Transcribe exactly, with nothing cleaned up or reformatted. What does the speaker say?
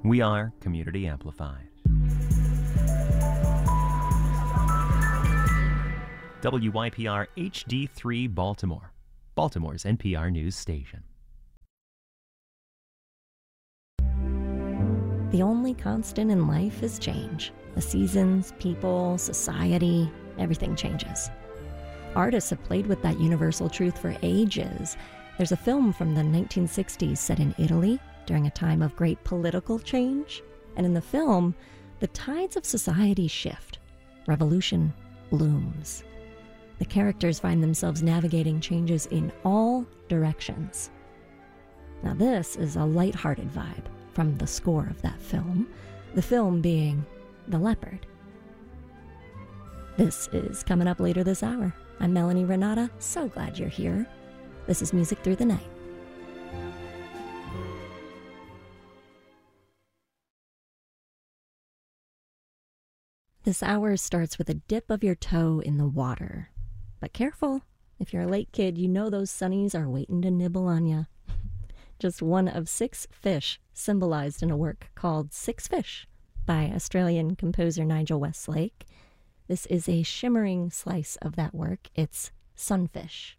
We are Community Amplified. W Y P R H D three Baltimore, Baltimore's N P R News station. The only constant in life is change. The seasons, people, society, everything changes. Artists have played with that universal truth for ages. There's a film from the nineteen sixties set in Italy during a time of great political change. And in the film, the tides of society shift. Revolution looms. The characters find themselves navigating changes in all directions. Now this is a lighthearted vibe from the score of that film, the film being The Leopard. This is coming up later this hour. I'm Melanie Renata, so glad you're here. This is Music Through the Night. This hour starts with a dip of your toe in the water. But careful, if you're a late kid, you know those sunnies are waiting to nibble on ya. Just one of six fish symbolized in a work called Six Fish by Australian composer Nigel Westlake. This is a shimmering slice of that work. It's Sunfish.